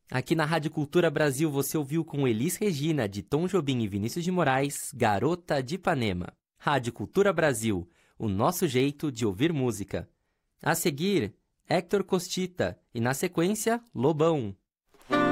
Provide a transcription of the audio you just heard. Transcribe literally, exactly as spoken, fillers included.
Aqui na Rádio Cultura Brasil você ouviu com Elis Regina, de Tom Jobim e Vinícius de Moraes, Garota de Ipanema. Rádio Cultura Brasil, o nosso jeito de ouvir música. A seguir, Héctor Costita e na sequência, Lobão.